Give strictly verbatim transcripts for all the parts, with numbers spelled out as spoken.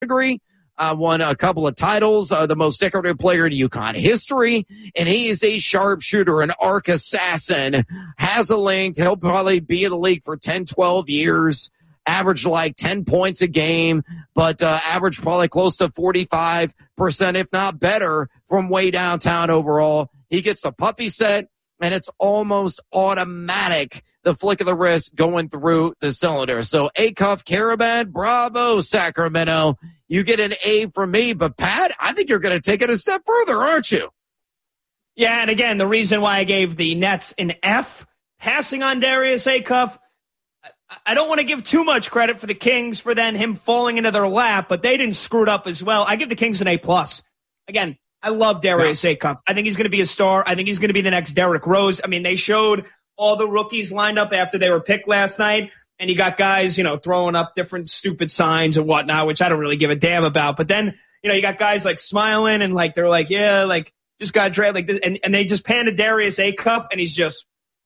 pedigree. Uh, won a couple of titles, uh, the most decorated player in UConn history, and he is a sharpshooter, an arc assassin, has a length. He'll probably be in the league for ten, twelve years, average like ten points a game, but uh, average probably close to forty-five percent, if not better, from way downtown overall. He gets the puppy set, and it's almost automatic, the flick of the wrist going through the cylinder. So Acuff, Karaban, bravo, Sacramento. You get an A from me, but Pat, I think you're going to take it a step further, aren't you? Yeah, and again, the reason why I gave the Nets an F, passing on Darius Acuff, I don't want to give too much credit for the Kings for then him falling into their lap, but they didn't screw it up as well. I give the Kings an A plus. Again, I love Darius yeah. Acuff. I think he's going to be a star. I think he's going to be the next Derrick Rose. I mean, they showed all the rookies lined up after they were picked last night. And you got guys, you know, throwing up different stupid signs and whatnot, which I don't really give a damn about. But then, you know, you got guys like smiling and like, they're like, yeah, like just got drafted like this. And, and they just panned to Darius Acuff and he's just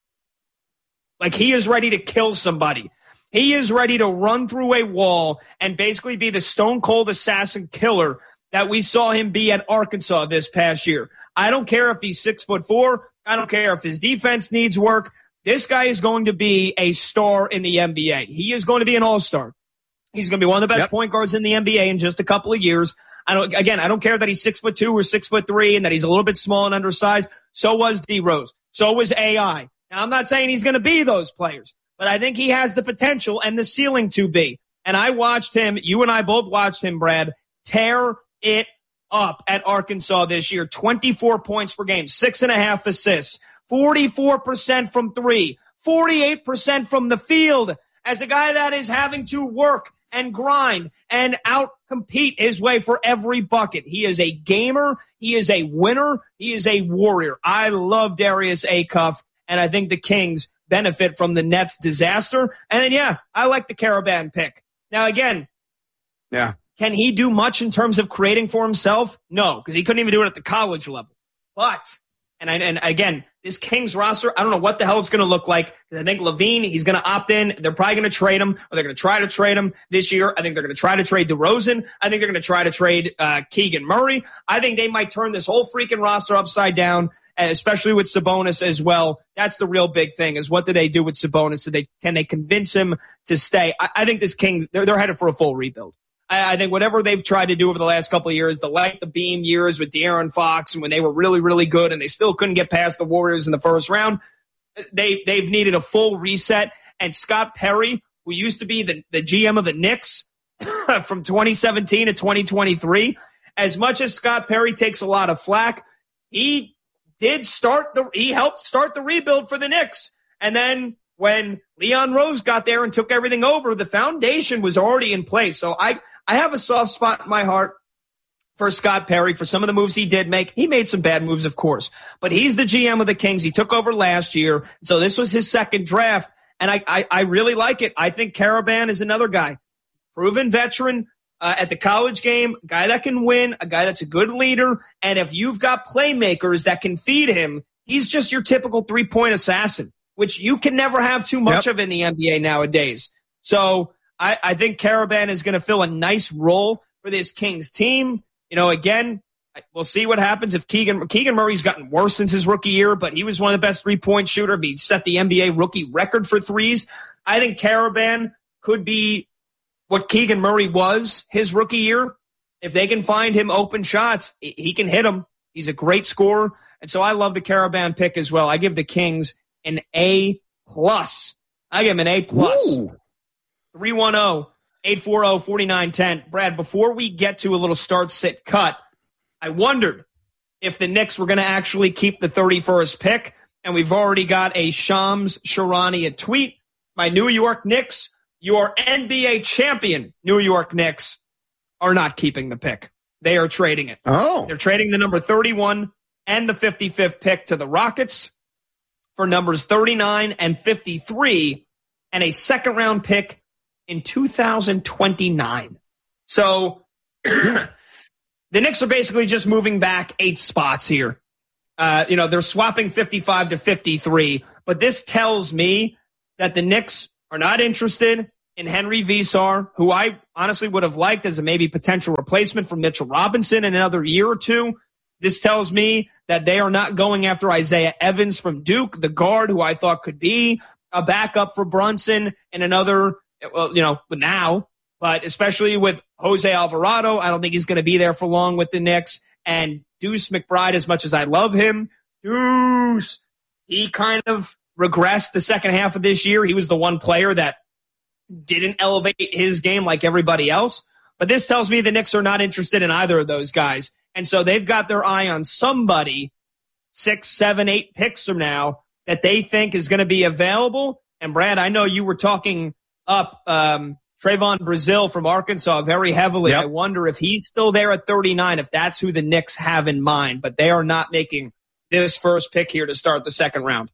like, he is ready to kill somebody. He is ready to run through a wall and basically be the stone cold assassin killer that we saw him be at Arkansas this past year. I don't care if he's six foot four. I don't care if his defense needs work. This guy is going to be a star in the N B A. He is going to be an all-star. He's going to be one of the best yep. point guards in the N B A in just a couple of years. I don't. Again, I don't care that he's six foot two or six foot three and that he's a little bit small and undersized. So was D Rose. So was A I. Now, I'm not saying he's going to be those players, but I think he has the potential and the ceiling to be. And I watched him. You and I both watched him, Brad, tear it up at Arkansas this year. twenty-four points per game, six and a half assists. forty-four percent from three, forty-eight percent from the field. As a guy that is having to work and grind and out-compete his way for every bucket. He is a gamer. He is a winner. He is a warrior. I love Darius Acuff, and I think the Kings benefit from the Nets' disaster. And then, yeah, I like the Karaban pick. Now, again, yeah, can he do much in terms of creating for himself? No, because he couldn't even do it at the college level. But, and, I, and again, this Kings roster, I don't know what the hell it's going to look like. Because I think Levine, he's going to opt in. They're probably going to trade him, or they're going to try to trade him this year. I think they're going to try to trade DeRozan. I think they're going to try to trade uh, Keegan Murray. I think they might turn this whole freaking roster upside down, especially with Sabonis as well. That's the real big thing, is what do they do with Sabonis? Do they, can they convince him to stay? I, I think this Kings, they're, they're headed for a full rebuild. I, I think whatever they've tried to do over the last couple of years, the light the beam years with De'Aaron Fox, and when they were really, really good and they still couldn't get past the Warriors in the first round, they, they've needed a full reset. And Scott Perry, who used to be the, the G M of the Knicks from twenty seventeen to twenty twenty-three, as much as Scott Perry takes a lot of flack, he did start the he helped start the rebuild for the Knicks. And then when Leon Rose got there and took everything over, the foundation was already in place. So I, I have a soft spot in my heart for Scott Perry, for some of the moves he did make. He made some bad moves, of course, but he's the G M of the Kings. He took over last year. So this was his second draft. And I, I, I really like it. I think Karaban is another guy, proven veteran uh, at the college game, a guy that can win, a guy that's a good leader. And if you've got playmakers that can feed him, he's just your typical three-point assassin, which you can never have too much yep. of in the N B A nowadays. So I, I think Karaban is going to fill a nice role for this Kings team. You know, again, we'll see what happens if Keegan Keegan Murray's gotten worse since his rookie year, but he was one of the best three-point shooter. He set the N B A rookie record for threes. I think Karaban could be what Keegan Murray was his rookie year. If they can find him open shots, he can hit them. He's a great scorer. And so I love the Karaban pick as well. I give the Kings an A plus. I give him an A plus. three one zero, eight four zero, four nine one zero. Brad, before we get to a little start, sit, cut, I wondered if the Knicks were going to actually keep the thirty-first pick, and we've already got a Shams Charania tweet. My New York Knicks, your N B A champion New York Knicks, are not keeping the pick. They are trading it. Oh. They're trading the number thirty-one and the fifty-fifth pick to the Rockets for numbers thirty-nine and fifty-three and a second-round pick in two thousand twenty-nine. So the Knicks are basically just moving back eight spots here. Uh, you know, they're swapping fifty-five to fifty-three, but this tells me that the Knicks are not interested in Henry Visar, who I honestly would have liked as a maybe potential replacement for Mitchell Robinson in another year or two. This tells me that they are not going after Isaiah Evans from Duke, the guard who I thought could be a backup for Brunson in another, well, you know, now, but especially with Jose Alvarado, I don't think he's going to be there for long with the Knicks. And Deuce McBride, as much as I love him, Deuce, he kind of regressed the second half of this year. He was the one player that didn't elevate his game like everybody else. But this tells me the Knicks are not interested in either of those guys. And so they've got their eye on somebody six, seven, eight picks from now that they think is going to be available. And Brad, I know you were talking up um, Trayvon Brazile from Arkansas very heavily. Yep. I wonder if he's still there at thirty-nine, if that's who the Knicks have in mind. But they are not making this first pick here to start the second round.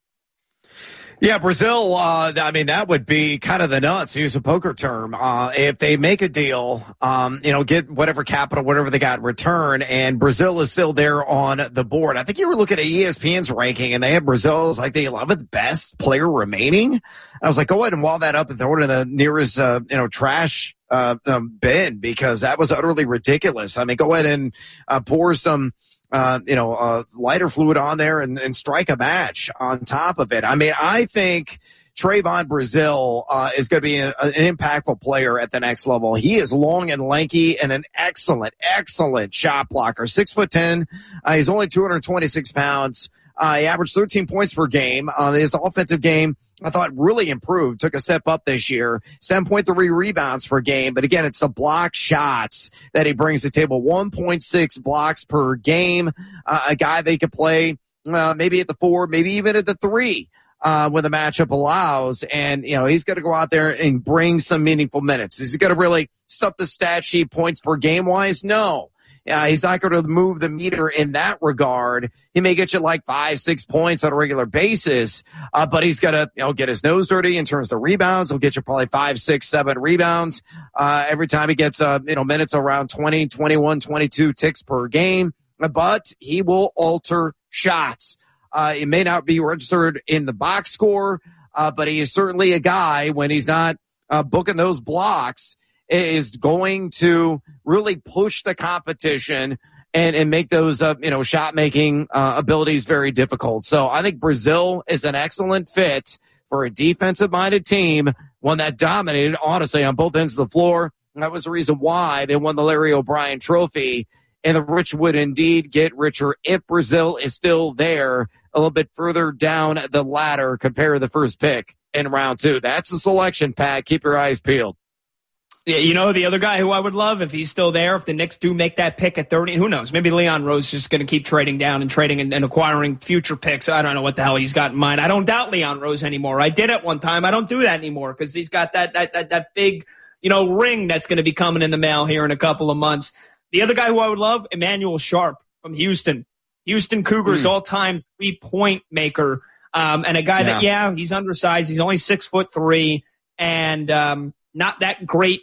Yeah, Brazile, uh, I mean, that would be kind of the nuts, to use a poker term. Uh, if they make a deal, um, you know, get whatever capital, whatever they got in return, and Brazile is still there on the board. I think you were looking at E S P N's ranking, and they have Brazile as like the eleventh best player remaining. I was like, go ahead and wall that up and throw it in the nearest, uh, you know, trash uh, um, bin, because that was utterly ridiculous. I mean, go ahead and uh, pour some Uh, you know, uh, lighter fluid on there and, and strike a match on top of it. I mean, I think Trayvon Brazile uh, is going to be a, an impactful player at the next level. He is long and lanky and an excellent, excellent shot blocker. Six foot ten. Uh, he's only two hundred twenty-six pounds. Uh, he averaged thirteen points per game. Uh, his offensive game, I thought, really improved, took a step up this year. seven point three rebounds per game. But again, it's the block shots that he brings to the table. one point six blocks per game. Uh, a guy they could play uh, maybe at the four, maybe even at the three uh, when the matchup allows. And, you know, he's going to go out there and bring some meaningful minutes. Is he going to really stuff the stat sheet points per game wise? No. Uh, he's not going to move the meter in that regard. He may get you like five, six points on a regular basis, uh, but he's got to, you know, get his nose dirty in terms of rebounds. He'll get you probably five, six, seven rebounds uh, every time he gets, uh, you know, minutes around twenty, twenty-one, twenty-two ticks per game. But he will alter shots. Uh, it may not be registered in the box score, uh, but he is certainly a guy when he's not uh, booking those blocks, is going to really push the competition and, and make those, uh, you know, shot-making uh, abilities very difficult. So I think Brazile is an excellent fit for a defensive-minded team, one that dominated, honestly, on both ends of the floor. And that was the reason why they won the Larry O'Brien Trophy. And the rich would indeed get richer if Brazile is still there a little bit further down the ladder compared to the first pick in round two. That's the selection, Pat. Keep your eyes peeled. Yeah, you know, the other guy who I would love, if he's still there, if the Knicks do make that pick at thirty, who knows? Maybe Leon Rose is just going to keep trading down and trading and, and acquiring future picks. I don't know what the hell he's got in mind. I don't doubt Leon Rose anymore. I did at one time. I don't do that anymore because he's got that, that, that, that big, you know, ring that's going to be coming in the mail here in a couple of months. The other guy who I would love, Emmanuel Sharp from Houston. Houston Cougars mm. all-time three-point maker. Um, and a guy yeah. that, yeah, he's undersized. He's only six foot three and um, not that great.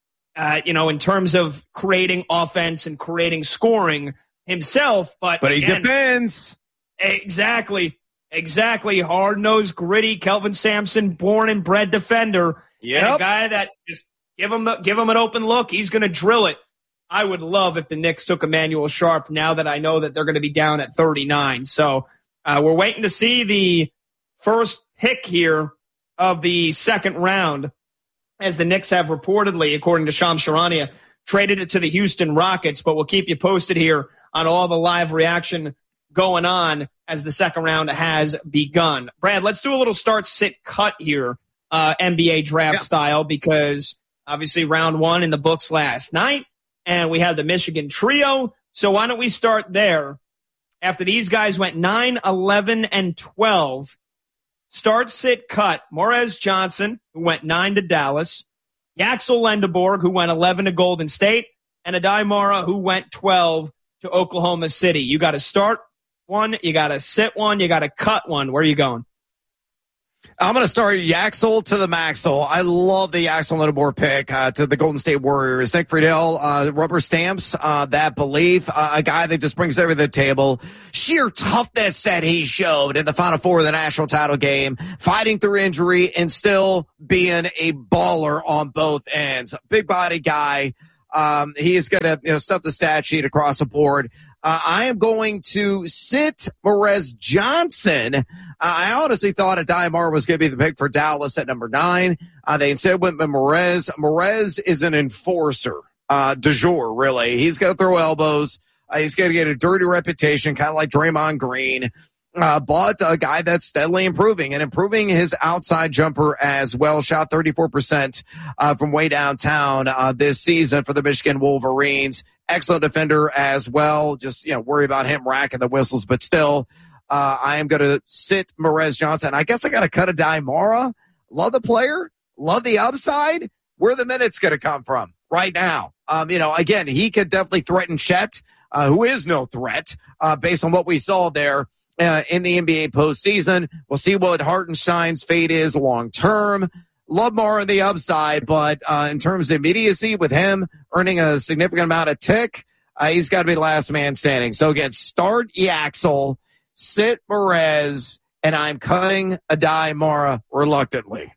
Uh, you know, in terms of creating offense and creating scoring himself, but but he again, depends. Exactly, exactly. Hard-nosed, gritty, Kelvin Sampson, born and bred defender. Yeah, a guy that just give him give him an open look. He's going to drill it. I would love if the Knicks took Emmanuel Sharp. Now that I know that they're going to be down at thirty-nine, so uh, we're waiting to see the first pick here of the second round, as the Knicks have reportedly, according to Shams Charania, traded it to the Houston Rockets. But we'll keep you posted here on all the live reaction going on as the second round has begun. Brad, let's do a little start, sit, cut here, uh, N B A draft yeah. style, because obviously round one in the books last night, and we had the Michigan trio. So why don't we start there? After these guys went nine, eleven, and twelve, start, sit, cut. Morez Johnson, who went nine to Dallas. Yaxel Lendeborg, who went eleven to Golden State. And Adai Mara, who went twelve to Oklahoma City. You got to start one, you got to sit one, you got to cut one. Where are you going? I'm going to start Yaxel to the Maxwell. I love the Yaxel Lindebor pick uh, to the Golden State Warriors. Nick Friedel, uh, rubber stamps uh, that belief. Uh, a guy that just brings everything to the table. Sheer toughness that he showed in the Final Four of the national title game, fighting through injury and still being a baller on both ends. Big body guy. Um, he is going to you know, stuff the stat sheet across the board. Uh, I am going to sit Morez Johnson. Uh, I honestly thought Adai Mar was going to be the pick for Dallas at number nine. Uh, they instead went with Morez. Morez is an enforcer, uh, du jour, really. He's going to throw elbows. Uh, he's going to get a dirty reputation, kind of like Draymond Green. Uh, but a guy that's steadily improving and improving his outside jumper as well. Shot thirty-four percent uh, from way downtown uh, this season for the Michigan Wolverines. Excellent defender as well. Just, you know, worry about him racking the whistles, but still, uh, I am going to sit Morez Johnson. I guess I got to cut a Adai Mara. Love the player. Love the upside. Where the minutes going to come from right now? Um, you know, again, he could definitely threaten Chet, uh, who is no threat, uh, based on what we saw there. Uh, in the N B A postseason. We'll see what Hartenstein's fate is long term. Love more on the upside, but uh, in terms of immediacy with him earning a significant amount of tick, uh, he's got to be the last man standing. So again, start Yaxel, sit Morez, and I'm cutting Adai Mara reluctantly.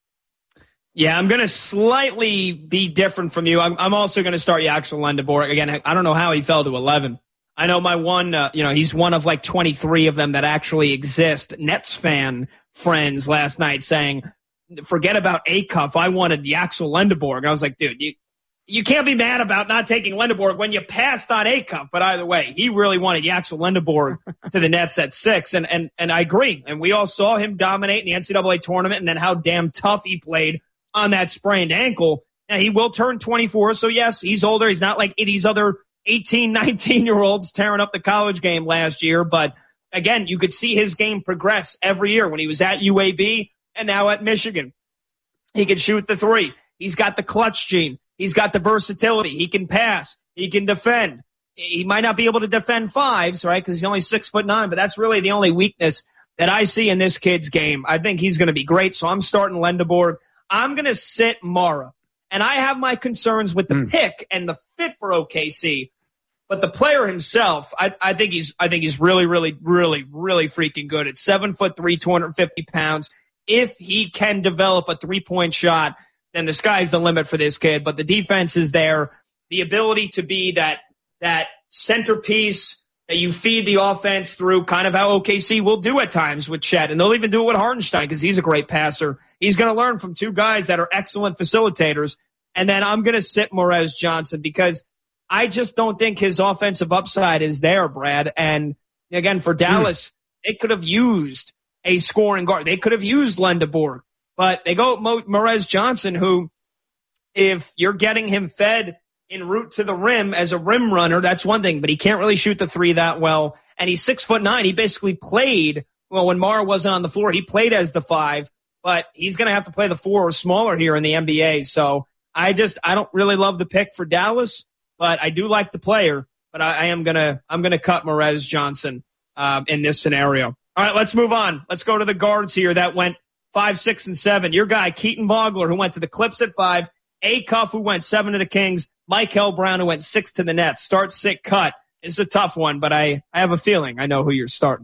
Yeah, I'm going to slightly be different from you. I'm, I'm also going to start Yaxel Lindebor. Again, I don't know how he fell to eleven. I know my one, uh, you know, he's one of like twenty-three of them that actually exist. Nets fan friends last night saying, forget about Acuff. I wanted Yaxel Lindebor. And I was like, dude, you, you can't be mad about not taking Lindebor when you passed on Acuff. But either way, he really wanted Yaxel Lindebor to the Nets at six. And, and, and I agree. And we all saw him dominate in the N C double A tournament and then how damn tough he played on that sprained ankle. Now, he will turn twenty-four. So, yes, he's older. He's not like these other eighteen, nineteen-year-olds tearing up the college game last year. But, again, you could see his game progress every year when he was at U A B and now at Michigan. He can shoot the three. He's got the clutch gene. He's got the versatility. He can pass. He can defend. He might not be able to defend fives, right, because he's only six foot nine, but that's really the only weakness that I see in this kid's game. I think he's going to be great, so I'm starting Lindebor. I'm going to sit Mara. And I have my concerns with the mm. pick and the fit for O K C, but the player himself, I, I think he's, I think he's really, really, really, really freaking good. At seven foot three, two hundred fifty pounds. If he can develop a three point shot, then the sky's the limit for this kid. But the defense is there, the ability to be that that centerpiece that you feed the offense through, kind of how O K C will do at times with Chet, and they'll even do it with Hartenstein because he's a great passer. He's going to learn from two guys that are excellent facilitators. And then I'm going to sit Morez Johnson because I just don't think his offensive upside is there, Brad. And again, for Dallas, mm. they could have used a scoring guard. They could have used Lindebor, but they go with Morez Johnson, who, if you're getting him fed en route to the rim as a rim runner, that's one thing, but he can't really shoot the three that well. And he's six foot nine. He basically played, well, when Mara wasn't on the floor, he played as the five, but he's going to have to play the four or smaller here in the N B A. So I just, I don't really love the pick for Dallas, but I do like the player, but I, I am going to, I'm going to cut Morez Johnson um, in this scenario. All right, let's move on. Let's go to the guards here that went five, six, and seven. Your guy, Keaton Vogler, who went to the Clips at five, Acuff, who went seven to the Kings, Michael Brown, who went six to the Nets. Start, sit, cut. It's a tough one, but I, I have a feeling I know who you're starting.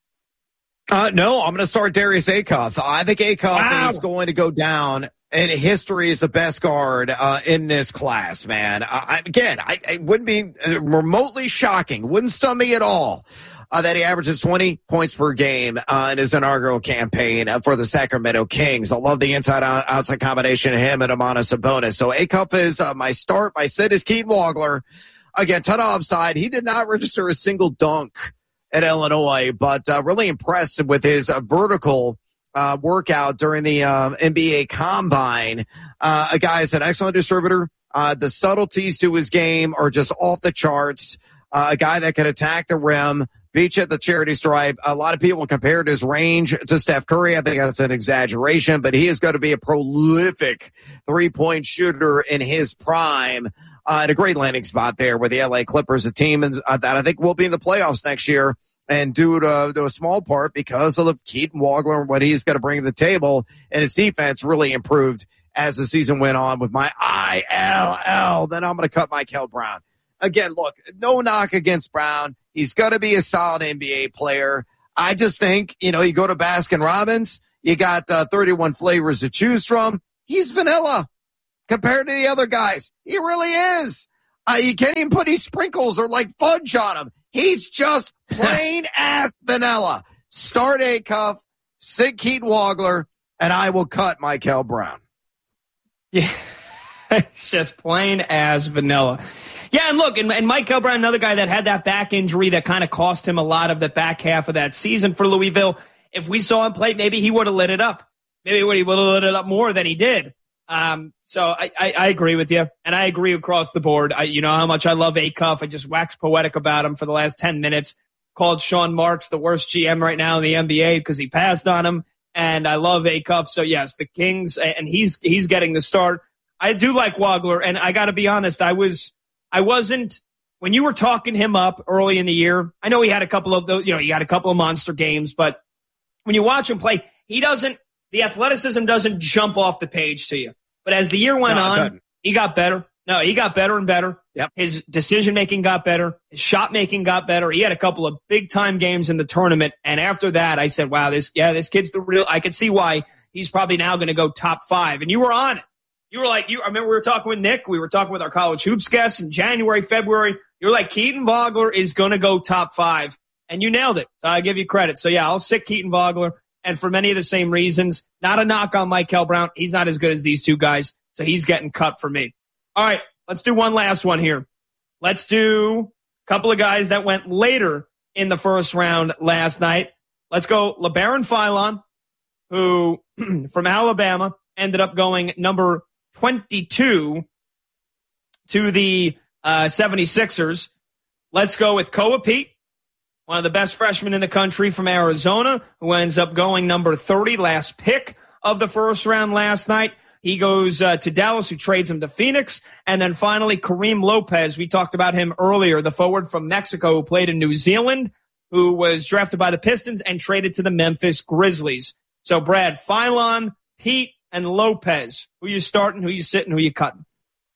Uh, no, I'm going to start Darius Acuff. I think Acuff wow. is going to go down in history as the best guard uh, in this class, man. I, again, I, it wouldn't be remotely shocking. Wouldn't stun me at all uh, that he averages twenty points per game uh, in his inaugural campaign uh, for the Sacramento Kings. I love the inside-outside combination of him and Domantas Sabonis. So Acuff is uh, my start. My sit is Keaton Vogler. Again, ton of upside. He did not register a single dunk at Illinois, but uh, really impressed with his uh, vertical uh, workout during the uh, N B A Combine. Uh, a guy is an excellent distributor. Uh, the subtleties to his game are just off the charts. Uh, a guy that can attack the rim, beat you at the charity stripe. A lot of people compared his range to Steph Curry. I think that's an exaggeration, but he is going to be a prolific three-point shooter in his prime. Uh, and a great landing spot there with the L A Clippers, a team uh, that I think will be in the playoffs next year. and due to, to a small part because of Keaton Wagler and what he's going to bring to the table. And his defense really improved as the season went on with my I L L. Then I'm going to cut Michael Brown. Again, look, no knock against Brown. He's going to be a solid N B A player. I just think, you know, you go to Baskin Robbins, you got uh, thirty-one flavors to choose from. He's vanilla compared to the other guys. He really is. Uh, you can't even put any sprinkles or like fudge on him. He's just plain ass vanilla. Start Acuff, sit Keaton Wagler, and I will cut Michael Brown. Yeah, it's just plain as vanilla. Yeah, and look, and, and Michael Brown, another guy that had that back injury that kind of cost him a lot of the back half of that season for Louisville. If we saw him play, maybe he would have lit it up. Maybe he would have lit it up more than he did. Um, so I, I, I agree with you, and I agree across the board. I, you know how much I love Acuff. I just waxed poetic about him for the last ten minutes. Called Sean Marks the worst G M right now in the N B A because he passed on him, and I love Acuff. So yes, the Kings, and he's he's getting the start. I do like Wagler, and I got to be honest, I was I wasn't when you were talking him up early in the year. I know he had a couple of those, you know, he had a couple of monster games, but when you watch him play, he doesn't. The athleticism doesn't jump off the page to you. But as the year went no, on, he got better. No, he got better and better. Yep. His decision-making got better. His shot-making got better. He had a couple of big-time games in the tournament. And after that, I said, wow, this yeah, this kid's the real – I could see why he's probably now going to go top five. And you were on it. You were like – you. I remember we were talking with Nick. We were talking with our college hoops guests in January, February. You were like, Keaton Wagler is going to go top five. And you nailed it. So I give you credit. So, yeah, I'll sit Keaton Wagler. And for many of the same reasons, not a knock on Michael Brown. He's not as good as these two guys, so he's getting cut for me. All right, let's do one last one here. Let's do a couple of guys that went later in the first round last night. Let's go LeBaron Philon, who from Alabama ended up going number twenty-two to the uh, seventy-sixers. Let's go with Koa Pete, one of the best freshmen in the country from Arizona, who ends up going number thirty, last pick of the first round last night. He goes uh, to Dallas, who trades him to Phoenix. And then finally, Kareem Lopez. We talked about him earlier, the forward from Mexico who played in New Zealand, who was drafted by the Pistons and traded to the Memphis Grizzlies. So, Brad, Philon, Pete, and Lopez. Who you starting, who you sitting, who you cutting?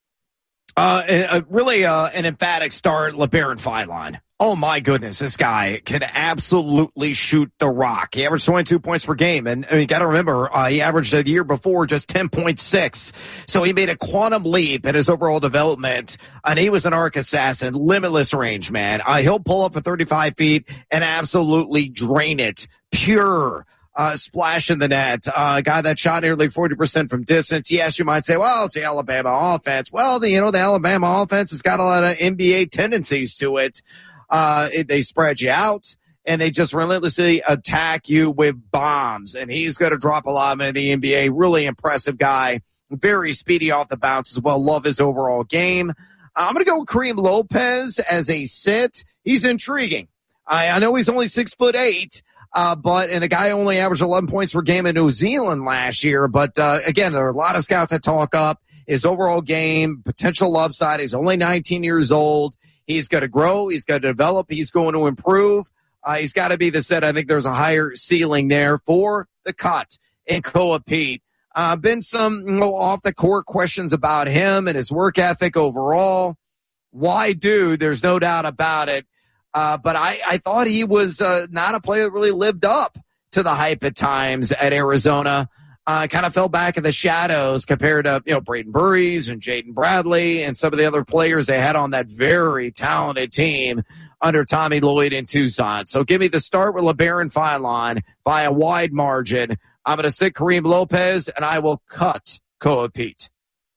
Uh, uh, really uh, an emphatic start, LeBaron Philon. Oh, my goodness, this guy can absolutely shoot the rock. He averaged twenty-two points per game, and, and you got to remember, uh, he averaged the year before just ten point six. So he made a quantum leap in his overall development, and he was an arc assassin, limitless range, man. Uh, he'll pull up at thirty-five feet and absolutely drain it. Pure uh, splash in the net. Uh, a guy that shot nearly forty percent from distance. Yes, you might say, well, it's the Alabama offense. Well, the, you know, the Alabama offense has got a lot of N B A tendencies to it. Uh, it, they spread you out, and they just relentlessly attack you with bombs. And he's going to drop a lot in the N B A. Really impressive guy. Very speedy off the bounce as well. Love his overall game. I'm going to go with Kareem Lopez as a sit. He's intriguing. I, I know he's only six foot eight, uh, but and a guy only averaged eleven points per game in New Zealand last year. But uh, again, there are a lot of scouts that talk up his overall game, potential upside. He's only nineteen years old. He's going to grow. He's going to develop. He's going to improve. Uh, he's got to be the set. I think there's a higher ceiling there for the cut in Koa Pete. Uh, been some you know, off-the-court questions about him and his work ethic overall. Why do? There's no doubt about it. Uh, but I, I thought he was uh, not a player that really lived up to the hype at times at Arizona. Uh, kind of fell back in the shadows compared to, you know, Braden Burries and Jaden Bradley and some of the other players they had on that very talented team under Tommy Lloyd in Tucson. So give me the start with LeBaron Philon by a wide margin. I'm going to sit Kareem Lopez, and I will cut Koa Pete.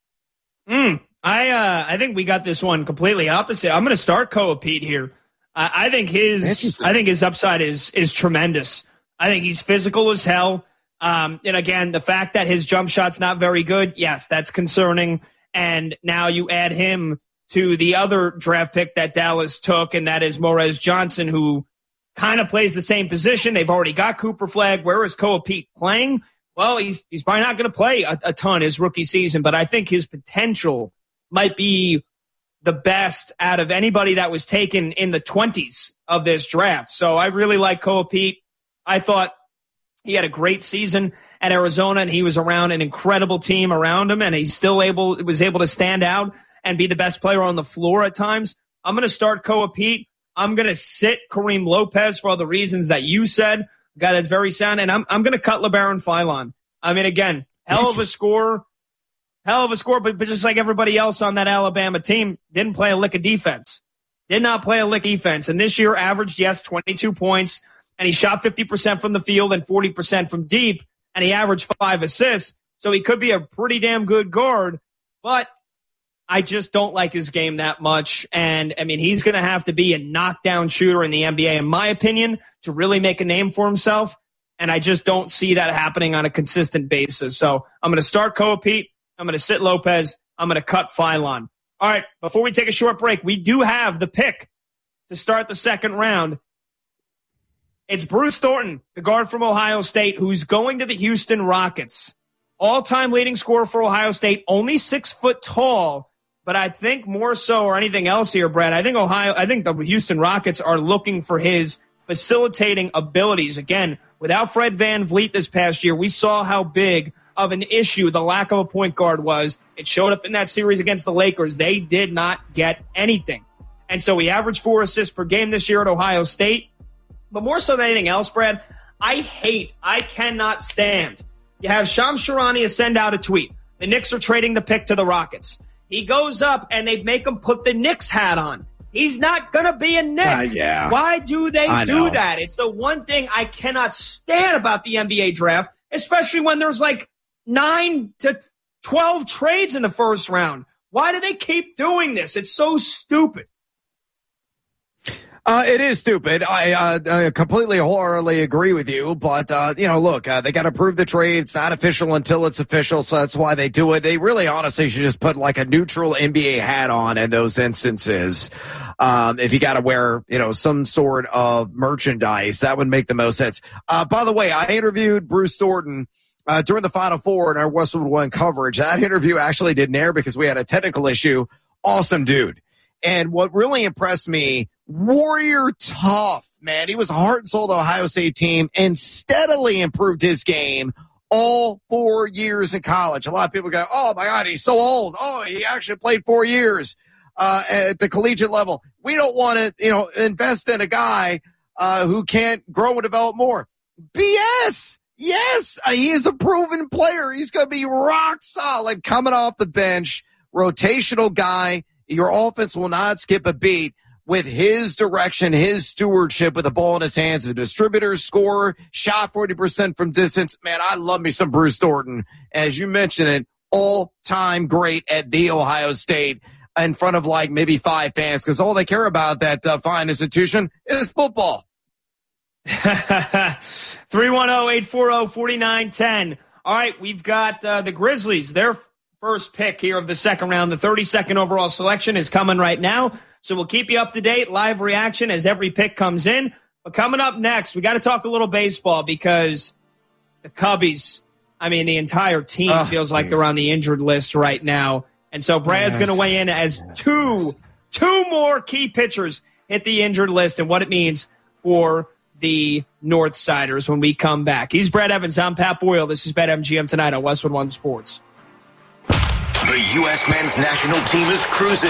Mm, I uh, I think we got this one completely opposite. I'm going to start Koa Pete here. Uh, I think his I think his upside is is tremendous. I think he's physical as hell. Um, and again, the fact that his jump shot's not very good, yes, that's concerning. And now you add him to the other draft pick that Dallas took, and that is Morez Johnson, who kind of plays the same position. They've already got Cooper Flagg. Where is Koa Pete playing? Well, he's he's probably not going to play a, a ton his rookie season, but I think his potential might be the best out of anybody that was taken in the twenties of this draft. So I really like Koa Pete. I thought he had a great season at Arizona, and he was around an incredible team around him, and he still able was able to stand out and be the best player on the floor at times. I'm going to start Koa Pete. I'm going to sit Kareem Lopez for all the reasons that you said, a guy that's very sound, and I'm I'm going to cut LeBaron Philon. I mean, again, hell of a scorer, hell of a scorer, but, but just like everybody else on that Alabama team, didn't play a lick of defense. Did not play a lick of defense. And this year averaged, yes, twenty-two points, and he shot fifty percent from the field and forty percent from deep, and he averaged five assists. So he could be a pretty damn good guard, but I just don't like his game that much. And, I mean, he's going to have to be a knockdown shooter in the N B A, in my opinion, to really make a name for himself. And I just don't see that happening on a consistent basis. So I'm going to start Koa Pete. I'm going to sit Lopez. I'm going to cut Philon. All right, before we take a short break, we do have the pick to start the second round. It's Bruce Thornton, the guard from Ohio State, who's going to the Houston Rockets. All-time leading scorer for Ohio State, only six foot tall. But I think more so or anything else here, Brad, I think Ohio, I think the Houston Rockets are looking for his facilitating abilities. Again, without Fred VanVleet this past year, we saw how big of an issue the lack of a point guard was. It showed up in that series against the Lakers. They did not get anything. And so he averaged four assists per game this year at Ohio State. But more so than anything else, Brad, I hate, I cannot stand. You have Shams Charania send out a tweet. The Knicks are trading the pick to the Rockets. He goes up, and they make him put the Knicks hat on. He's not going to be a Knick. Uh, yeah. Why do they I do know. that? It's the one thing I cannot stand about the N B A draft, especially when there's like nine to twelve trades in the first round. Why do they keep doing this? It's so stupid. Uh, it is stupid. I, uh, I completely wholeheartedly agree with you. But, uh, you know, look, uh, they got to prove the trade. It's not official until it's official. So that's why they do it. They really honestly should just put like a neutral N B A hat on in those instances. Um, if you got to wear, you know, some sort of merchandise, that would make the most sense. Uh, by the way, I interviewed Bruce Thornton uh, during the Final Four in our Westwood One coverage. That interview actually didn't air because we had a technical issue. Awesome dude. And what really impressed me, warrior tough, man. He was a heart and soul of the Ohio State team and steadily improved his game all four years in college. A lot of people go, oh, my God, he's so old. Oh, he actually played four years uh, at the collegiate level. We don't want to, you know, invest in a guy uh, who can't grow and develop more. B S. Yes, he is a proven player. He's going to be rock solid coming off the bench, rotational guy. Your offense will not skip a beat with his direction, his stewardship with the ball in his hands, a distributor, scorer, shot forty percent from distance. Man, I love me some Bruce Thornton. As you mentioned it, all-time great at The Ohio State in front of like maybe five fans because all they care about that uh, fine institution is football. three one zero, eight four zero, four nine one zero. All right, we've got uh, the Grizzlies. They're first pick here of the second round. The thirty-second overall selection is coming right now. So we'll keep you up to date, live reaction as every pick comes in. But coming up next, we got to talk a little baseball because the Cubbies, I mean, the entire team oh, feels like geez. they're on the injured list right now. And so Brad's yes. going to weigh in as yes. two, two more key pitchers hit the injured list and what it means for the Northsiders when we come back. He's Brad Evans. I'm Pat Boyle. This is BetMGM tonight on Westwood One Sports. The U S men's national team is cruising.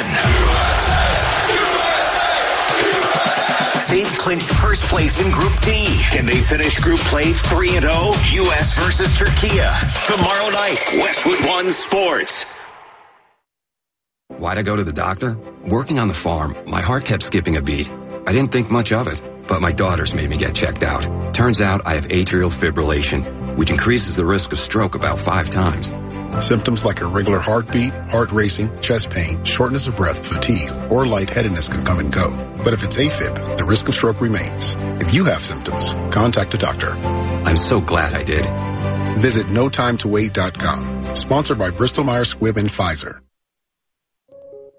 They've clinched first place in Group D. Can they finish Group Play three and oh? U S versus Turkey. Tomorrow night, Westwood One Sports. Why'd I go to the doctor? Working on the farm, my heart kept skipping a beat. I didn't think much of it, but my daughters made me get checked out. Turns out I have atrial fibrillation, which increases the risk of stroke about five times. Symptoms like irregular heartbeat, heart racing, chest pain, shortness of breath, fatigue, or lightheadedness can come and go. But if it's AFib, the risk of stroke remains. If you have symptoms, contact a doctor. I'm so glad I did. Visit no time to wait dot com. Sponsored by Bristol Myers Squibb and Pfizer.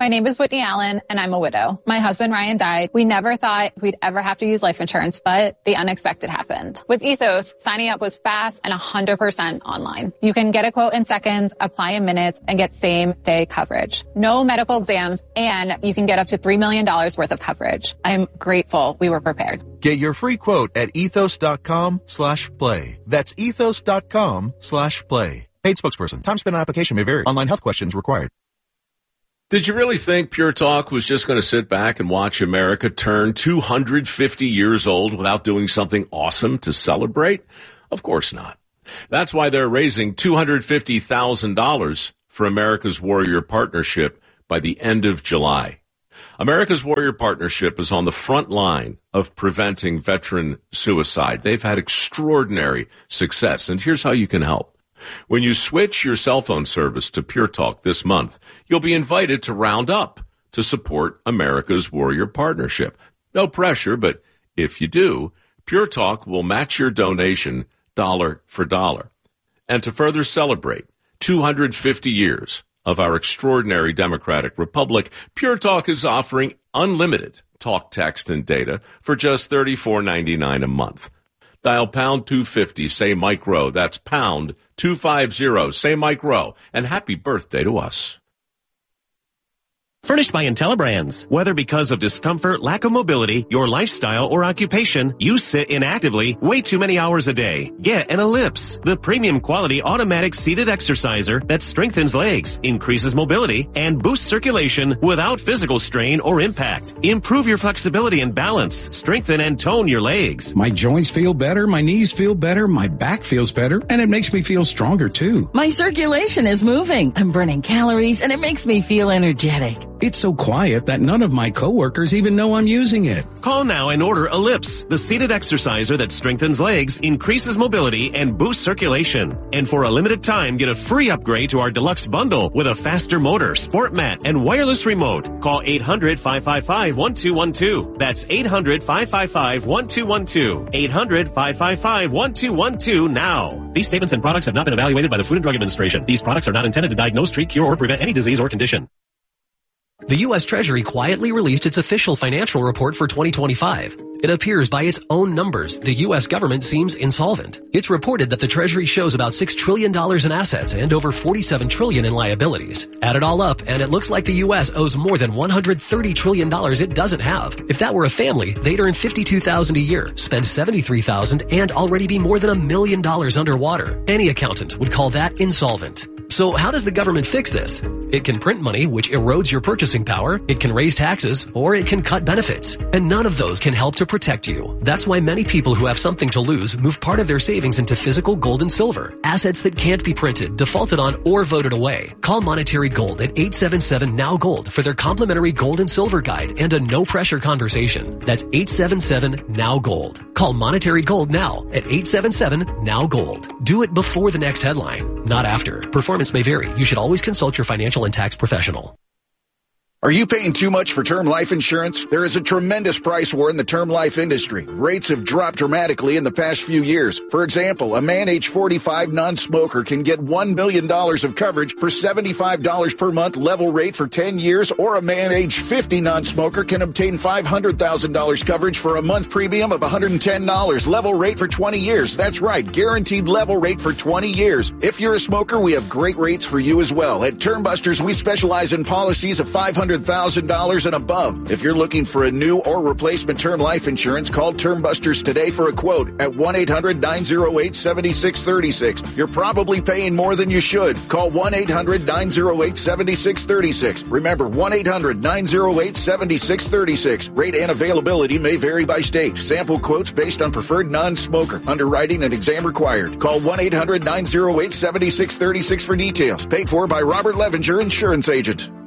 My name is Whitney Allen, and I'm a widow. My husband, Ryan, died. We never thought we'd ever have to use life insurance, but the unexpected happened. With Ethos, signing up was fast and one hundred percent online. You can get a quote in seconds, apply in minutes, and get same-day coverage. No medical exams, and you can get up to three million dollars worth of coverage. I'm grateful we were prepared. Get your free quote at ethos.com slash play. That's ethos.com slash play. Paid spokesperson. Time spent on application may vary. Online health questions required. Did you really think Pure Talk was just going to sit back and watch America turn two hundred fifty years old without doing something awesome to celebrate? Of course not. That's why they're raising two hundred fifty thousand dollars for America's Warrior Partnership by the end of July. America's Warrior Partnership is on the front line of preventing veteran suicide. They've had extraordinary success, and here's how you can help. When you switch your cell phone service to Pure Talk this month, you'll be invited to round up to support America's Warrior Partnership. No pressure, but if you do, Pure Talk will match your donation dollar for dollar. And to further celebrate two hundred fifty years of our extraordinary democratic republic, Pure Talk is offering unlimited talk, text, and data for just thirty-four ninety-nine a month. Dial pound two fifty, say Mike Rowe. That's pound two fifty, say Mike Rowe. And happy birthday to us. Furnished by IntelliBrands. Whether because of discomfort, lack of mobility, your lifestyle, or occupation, you sit inactively way too many hours a day. Get an Ellipse, the premium quality automatic seated exerciser that strengthens legs, increases mobility, and boosts circulation without physical strain or impact. Improve your flexibility and balance. Strengthen and tone your legs. My joints feel better, my knees feel better, my back feels better, and it makes me feel stronger too. My circulation is moving. I'm burning calories, and it makes me feel energetic. It's so quiet that none of my coworkers even know I'm using it. Call now and order Ellipse, the seated exerciser that strengthens legs, increases mobility, and boosts circulation. And for a limited time, get a free upgrade to our deluxe bundle with a faster motor, sport mat, and wireless remote. Call eight hundred, five five five, one two one two. That's eight hundred, five five five, one two one two. eight hundred, five five five, one two one two now. These statements and products have not been evaluated by the Food and Drug Administration. These products are not intended to diagnose, treat, cure, or prevent any disease or condition. The U S Treasury quietly released its official financial report for twenty twenty-five. It appears by its own numbers, the U S government seems insolvent. It's reported that the Treasury shows about six trillion dollars in assets and over forty-seven trillion dollars in liabilities. Add it all up, and it looks like the U S owes more than one hundred thirty trillion dollars it doesn't have. If that were a family, they'd earn fifty-two thousand dollars a year, spend seventy-three thousand dollars, and already be more than a million dollars underwater. Any accountant would call that insolvent. So how does the government fix this? It can print money, which erodes your purchasing power. It can raise taxes, or it can cut benefits. And none of those can help to protect you. That's why many people who have something to lose move part of their savings into physical gold and silver, assets that can't be printed, defaulted on, or voted away. Call Monetary Gold at eight seven seven, N O W Gold for their complimentary gold and silver guide and a no-pressure conversation. That's eight seven seven, N O W Gold. Call Monetary Gold now at eight seven seven, N O W Gold. Do it before the next headline, not after. Performance may vary. You should always consult your financial and tax professional. Are you paying too much for term life insurance? There is a tremendous price war in the term life industry. Rates have dropped dramatically in the past few years. For example, a man age forty-five non-smoker can get one million dollars of coverage for seventy-five dollars per month level rate for ten years, or a man age fifty non-smoker can obtain five hundred thousand dollars coverage for a month premium of one hundred ten dollars level rate for twenty years. That's right, guaranteed level rate for twenty years. If you're a smoker, we have great rates for you as well. At Term Busters, we specialize in policies of five hundred thousand dollars and above. If you're looking for a new or replacement term life insurance, call Term Busters today for a quote at one eight hundred, nine oh eight, seven six three six. You're probably paying more than you should. Call one eight hundred, nine oh eight, seven six three six. Remember, one eight hundred, nine oh eight, seven six three six. Rate and availability may vary by state. Sample quotes based on preferred non-smoker. Underwriting and exam required. Call one eight hundred, nine oh eight, seven six three six for details. Paid for by Robert Levenger, Insurance Agent.